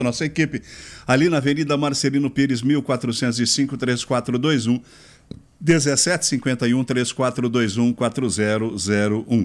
Nossa equipe, ali na Avenida Marcelino Pires, 1405, 3421, 1751, 3421, 4001.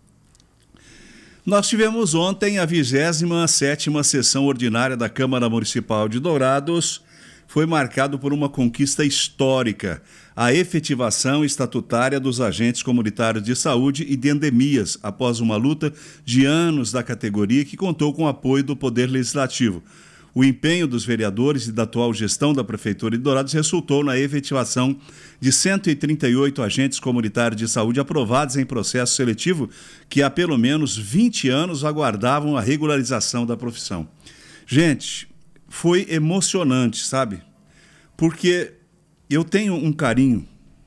Nós tivemos ontem a 27ª sessão ordinária da Câmara Municipal de Dourados. Foi marcado por uma conquista histórica, a efetivação estatutária dos agentes comunitários de saúde e de endemias, após uma luta de anos da categoria que contou com o apoio do Poder Legislativo. O empenho dos vereadores e da atual gestão da Prefeitura de Dourados resultou na efetivação de 138 agentes comunitários de saúde aprovados em processo seletivo que há pelo menos 20 anos aguardavam a regularização da profissão. Gente, foi emocionante, sabe? Porque eu tenho um carinho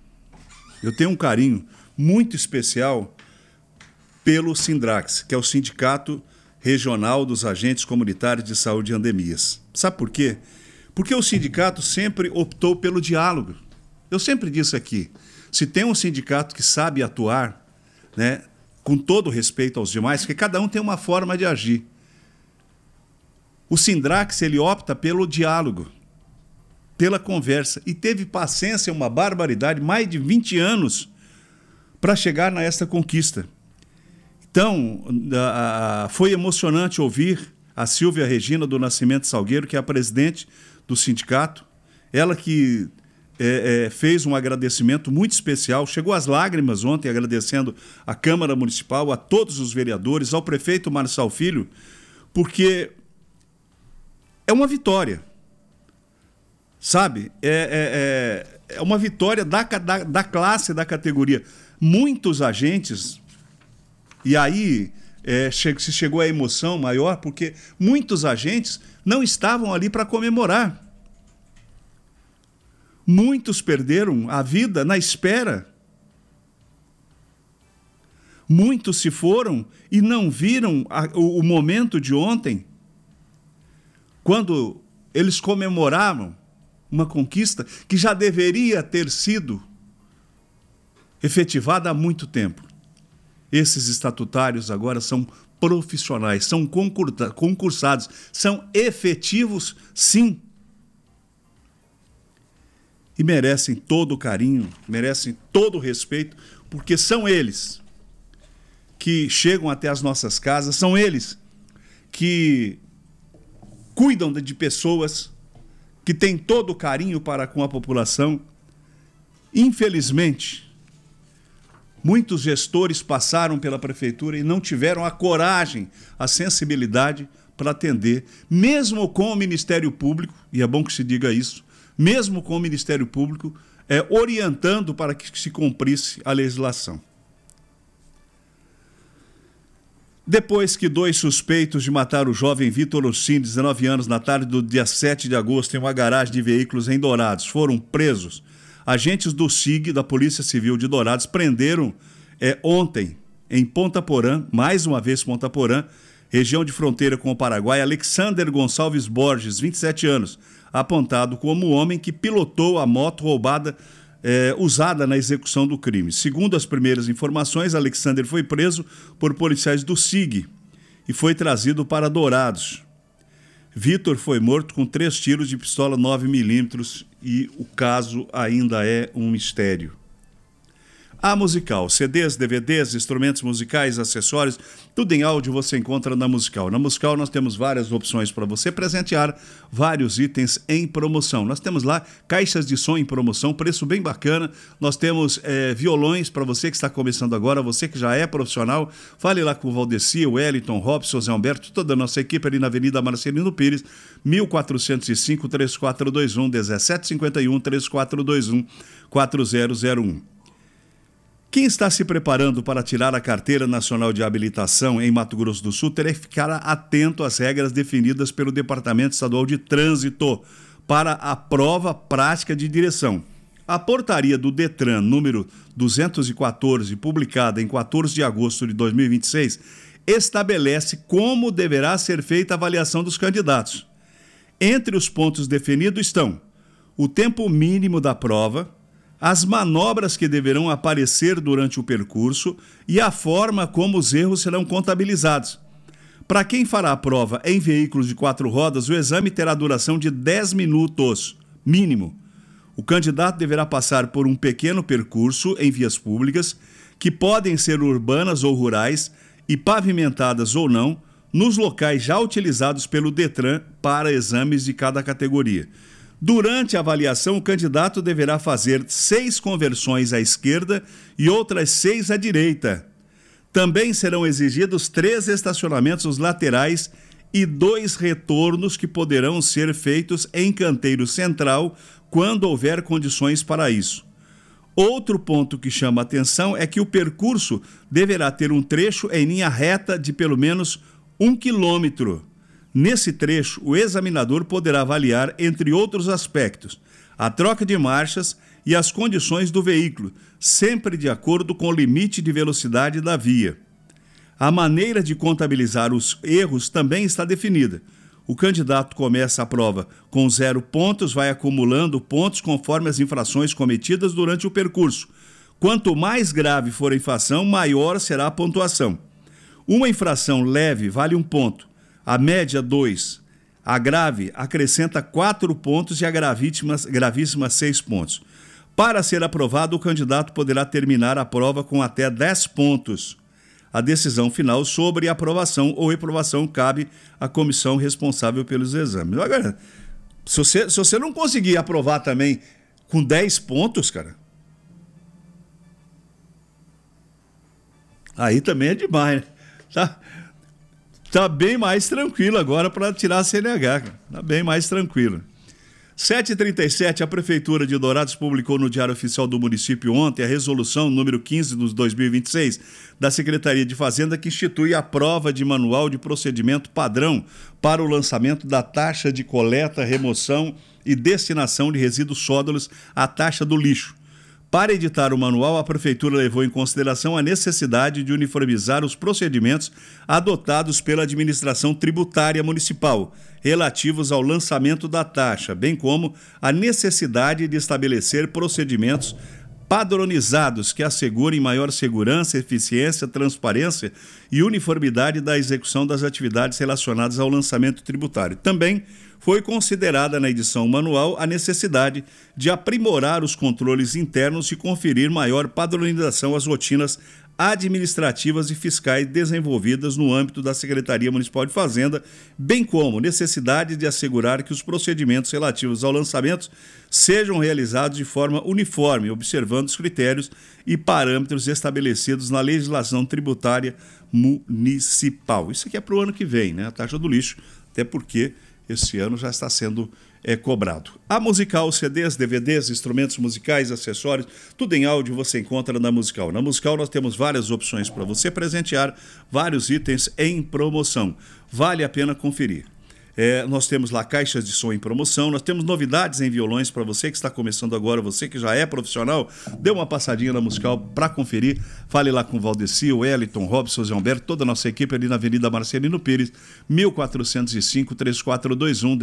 muito especial pelo Sindrax, que é o Sindicato Regional dos Agentes Comunitários de Saúde e Endemias. Sabe por quê? Porque o sindicato sempre optou pelo diálogo. Eu sempre disse aqui, se tem um sindicato que sabe atuar, né, com todo respeito aos demais, porque cada um tem uma forma de agir. O Sindrax, ele opta pelo diálogo, pela conversa, e teve paciência, uma barbaridade, mais de 20 anos para chegar nessa conquista. Então, foi emocionante ouvir a Silvia Regina do Nascimento Salgueiro, que é a presidente do sindicato, ela que fez um agradecimento muito especial, chegou às lágrimas ontem agradecendo à Câmara Municipal, a todos os vereadores, ao prefeito Marçal Filho, porque é uma vitória. Sabe? É uma vitória da classe, da categoria. Muitos agentes, e aí se chegou à emoção maior, porque muitos agentes não estavam ali para comemorar. Muitos perderam a vida na espera. Muitos se foram e não viram o momento de ontem, quando eles comemoravam uma conquista que já deveria ter sido efetivada há muito tempo. Esses estatutários agora são profissionais, são concursados, são efetivos, sim. E merecem todo o carinho, merecem todo o respeito, porque são eles que chegam até as nossas casas, são eles que cuidam de pessoas, que têm todo o carinho para com a população. Infelizmente, muitos gestores passaram pela prefeitura e não tiveram a coragem, a sensibilidade para atender, mesmo com o Ministério Público, e é bom que se diga isso, mesmo com o Ministério Público orientando para que se cumprisse a legislação. Depois que 2 suspeitos de matar o jovem Vitor Orsini, 19 anos, na tarde do dia 7 de agosto, em uma garagem de veículos em Dourados, foram presos, agentes do SIG, da Polícia Civil de Dourados, prenderam ontem, em Ponta Porã, mais uma vez Ponta Porã, região de fronteira com o Paraguai, Alexander Gonçalves Borges, 27 anos, apontado como o homem que pilotou a moto roubada usada na execução do crime. Segundo as primeiras informações, Alexander foi preso por policiais do SIG e foi trazido para Dourados. Vitor foi morto com 3 tiros de pistola 9mm e o caso ainda é um mistério. A Musical, CDs, DVDs, instrumentos musicais, acessórios, tudo em áudio você encontra na Musical. Na Musical nós temos várias opções para você presentear, vários itens em promoção. Nós temos lá caixas de som em promoção, preço bem bacana. Nós temos violões para você que está começando agora, você que já é profissional. Fale lá com o Valdeci, o Wellington, Robson, Zé Humberto, toda a nossa equipe ali na Avenida Marcelino Pires, 1405, 3421, 1751, 3421, 4001. Quem está se preparando para tirar a Carteira Nacional de Habilitação em Mato Grosso do Sul terá que ficar atento às regras definidas pelo Departamento Estadual de Trânsito para a prova prática de direção. A portaria do Detran número 214, publicada em 14 de agosto de 2026, estabelece como deverá ser feita a avaliação dos candidatos. Entre os pontos definidos estão o tempo mínimo da prova, as manobras que deverão aparecer durante o percurso e a forma como os erros serão contabilizados. Para quem fará a prova em veículos de 4 rodas, o exame terá duração de 10 minutos, mínimo. O candidato deverá passar por um pequeno percurso em vias públicas, que podem ser urbanas ou rurais e pavimentadas ou não, nos locais já utilizados pelo Detran para exames de cada categoria. Durante a avaliação, o candidato deverá fazer 6 conversões à esquerda e outras 6 à direita. Também serão exigidos 3 estacionamentos laterais e 2 retornos que poderão ser feitos em canteiro central quando houver condições para isso. Outro ponto que chama a atenção é que o percurso deverá ter um trecho em linha reta de pelo menos 1 quilômetro. Nesse trecho, o examinador poderá avaliar, entre outros aspectos, a troca de marchas e as condições do veículo, sempre de acordo com o limite de velocidade da via. A maneira de contabilizar os erros também está definida. O candidato começa a prova com 0 pontos, vai acumulando pontos conforme as infrações cometidas durante o percurso. Quanto mais grave for a infração, maior será a pontuação. Uma infração leve vale 1 ponto, a média 2, a grave acrescenta 4 pontos e a gravíssima 6 pontos. Para ser aprovado, o candidato poderá terminar a prova com até 10 pontos. A decisão final sobre aprovação ou reprovação cabe à comissão responsável pelos exames. Agora, se você não conseguir aprovar também com 10 pontos, cara, aí também é demais, né? Tá bem mais tranquilo agora para tirar a CNH, cara. Tá bem mais tranquilo. 7h37, a Prefeitura de Dourados publicou no Diário Oficial do município ontem a resolução número 15 de 2026 da Secretaria de Fazenda, que institui a prova de manual de procedimento padrão para o lançamento da taxa de coleta, remoção e destinação de resíduos sólidos, a taxa do lixo. Para editar o manual, a Prefeitura levou em consideração a necessidade de uniformizar os procedimentos adotados pela administração tributária municipal, relativos ao lançamento da taxa, bem como a necessidade de estabelecer procedimentos padronizados que assegurem maior segurança, eficiência, transparência e uniformidade da execução das atividades relacionadas ao lançamento tributário. Também foi considerada na edição manual a necessidade de aprimorar os controles internos e conferir maior padronização às rotinas administrativas e fiscais desenvolvidas no âmbito da Secretaria Municipal de Fazenda, bem como necessidade de assegurar que os procedimentos relativos ao lançamento sejam realizados de forma uniforme, observando os critérios e parâmetros estabelecidos na legislação tributária municipal. Isso aqui é para o ano que vem, né? A taxa do lixo, até porque esse ano já está sendo cobrado. A Musical, CDs, DVDs, instrumentos musicais, acessórios, tudo em áudio você encontra na Musical. Na Musical nós temos várias opções para você presentear, vários itens em promoção. Vale a pena conferir. Nós temos lá caixas de som em promoção, nós temos novidades em violões para você que está começando agora, você que já é profissional, dê uma passadinha na Musical para conferir, fale lá com o Valdeci, o Wellington, Robson, Zé Humberto, toda a nossa equipe ali na Avenida Marcelino Pires, 1405-3421,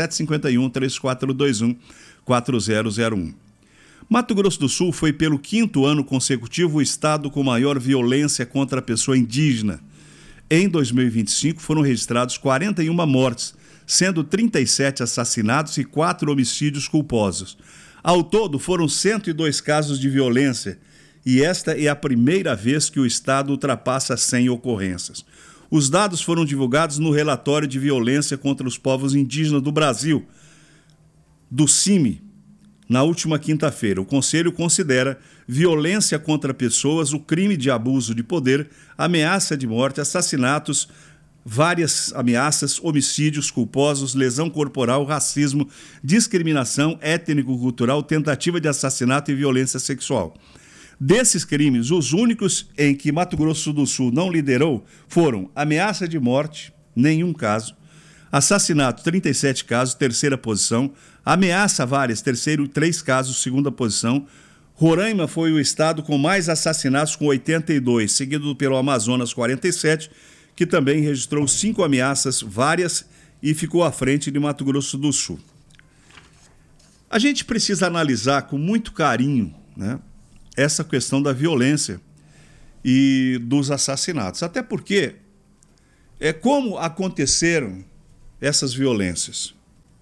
1751-3421-4001. Mato Grosso do Sul foi pelo 5º ano consecutivo o estado com maior violência contra a pessoa indígena. Em 2025 foram registrados 41 mortes, sendo 37 assassinatos e 4 homicídios culposos. Ao todo, foram 102 casos de violência, e esta é a primeira vez que o estado ultrapassa 100 ocorrências. Os dados foram divulgados no relatório de violência contra os povos indígenas do Brasil, do CIMI, na última quinta-feira. O Conselho considera violência contra pessoas o crime de abuso de poder, ameaça de morte, assassinatos, várias ameaças, homicídios culposos, lesão corporal, racismo, discriminação étnico-cultural, tentativa de assassinato e violência sexual. Desses crimes, os únicos em que Mato Grosso do Sul não liderou foram ameaça de morte, nenhum caso, assassinato, 37 casos, terceira posição, ameaça a várias, 3 casos, segunda posição. Roraima foi o estado com mais assassinatos, com 82, seguido pelo Amazonas, 47, que também registrou 5 ameaças, várias, e ficou à frente de Mato Grosso do Sul. A gente precisa analisar com muito carinho, né, essa questão da violência e dos assassinatos, até porque Como aconteceram essas violências?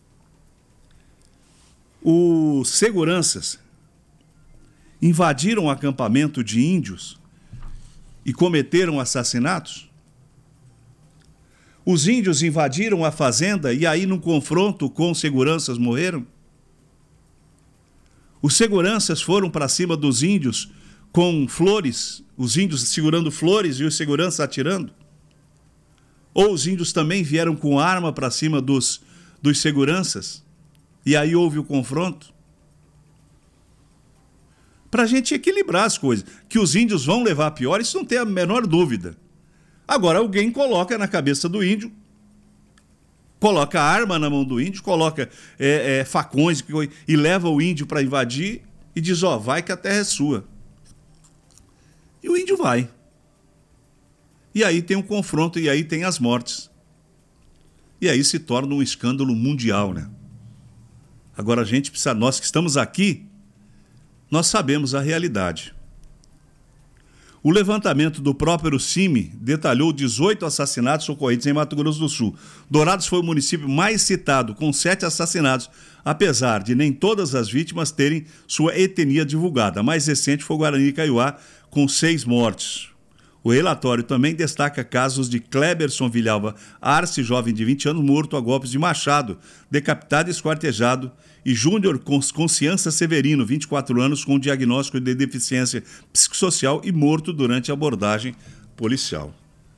Os seguranças invadiram o acampamento de índios e cometeram assassinatos? Os índios invadiram a fazenda e aí, num confronto com seguranças, morreram? Os seguranças foram para cima dos índios com flores, os índios segurando flores e os seguranças atirando? Ou os índios também vieram com arma para cima dos seguranças e aí houve o confronto? Para a gente equilibrar as coisas. Que os índios vão levar pior, isso não tem a menor dúvida. Agora, alguém coloca na cabeça do índio, coloca arma na mão do índio, coloca facões e leva o índio para invadir e diz, ó, vai que a terra é sua. E o índio vai. E aí tem um confronto, e aí tem as mortes. E aí se torna um escândalo mundial, né? Agora a gente precisa, nós que estamos aqui, nós sabemos a realidade. O levantamento do próprio CIMI detalhou 18 assassinatos ocorridos em Mato Grosso do Sul. Dourados foi o município mais citado, com 7 assassinatos, apesar de nem todas as vítimas terem sua etnia divulgada. A mais recente foi Guarani Kaiowá, com 6 mortes. O relatório também destaca casos de Cleberson Vilhalva Arce, jovem de 20 anos, morto a golpes de machado, decapitado e esquartejado, e Júnior Consciência Severino, 24 anos, com diagnóstico de deficiência psicossocial e morto durante a abordagem policial.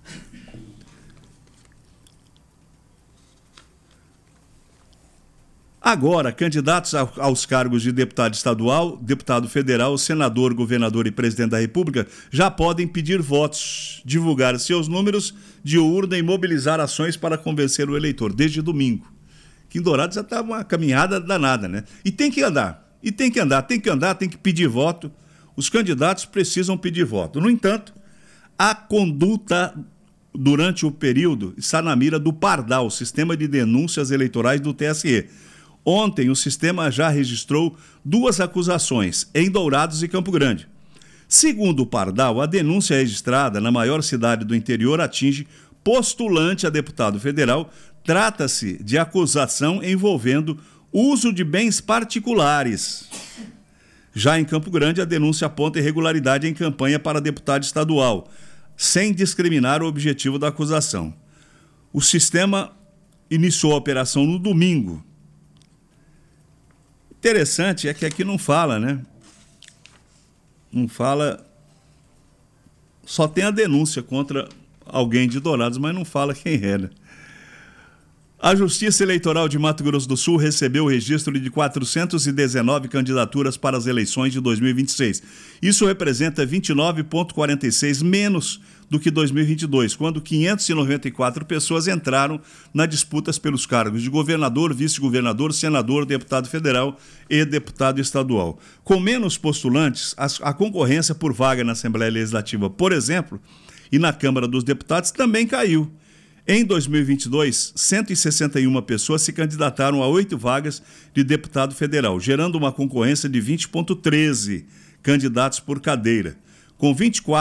Agora, candidatos aos cargos de deputado estadual, deputado federal, senador, governador e presidente da República já podem pedir votos, divulgar seus números de urna e mobilizar ações para convencer o eleitor, desde domingo. Que em Dourados já está uma caminhada danada, né? E tem que andar, tem que pedir voto. Os candidatos precisam pedir voto. No entanto, a conduta durante o período está na mira do Pardal, Sistema de Denúncias Eleitorais do TSE. Ontem, o sistema já registrou 2 acusações, em Dourados e Campo Grande. Segundo o Pardal, a denúncia registrada na maior cidade do interior atinge postulante a deputado federal. Trata-se de acusação envolvendo uso de bens particulares. Já em Campo Grande, a denúncia aponta irregularidade em campanha para deputado estadual, sem discriminar o objetivo da acusação. O sistema iniciou a operação no domingo. Interessante é que aqui não fala, né? Não fala... Só tem a denúncia contra alguém de Dourados, mas não fala quem era. A Justiça Eleitoral de Mato Grosso do Sul recebeu o registro de 419 candidaturas para as eleições de 2026. Isso representa 29,46% menos do que 2022, quando 594 pessoas entraram nas disputas pelos cargos de governador, vice-governador, senador, deputado federal e deputado estadual. Com menos postulantes, a concorrência por vaga na Assembleia Legislativa, por exemplo, e na Câmara dos Deputados também caiu. Em 2022, 161 pessoas se candidataram a 8 vagas de deputado federal, gerando uma concorrência de 20,13 candidatos por cadeira. Com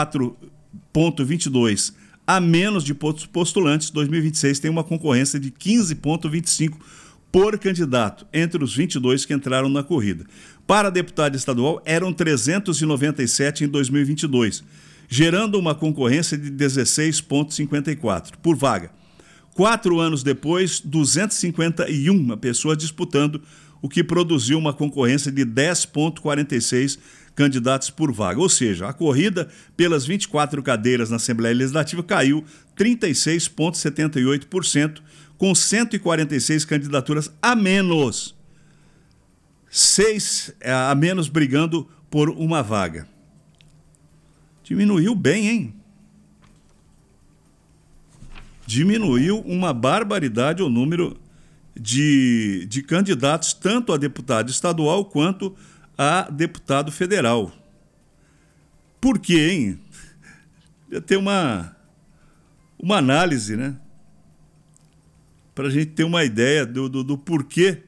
24,22 a menos de postulantes, 2026 tem uma concorrência de 15,25 por candidato, entre os 22 que entraram na corrida. Para deputado estadual, eram 397 em 2022, gerando uma concorrência de 16,54 por vaga. 4 anos depois, 251 pessoas disputando, o que produziu uma concorrência de 10,46 candidatos por vaga. Ou seja, a corrida pelas 24 cadeiras na Assembleia Legislativa caiu 36,78%, com 146 candidaturas a menos. 6 a menos brigando por uma vaga. Diminuiu bem, hein? Diminuiu uma barbaridade o número de candidatos, tanto a deputado estadual quanto a deputado federal. Por quê, hein? Ia ter uma análise, né? Para a gente ter uma ideia do porquê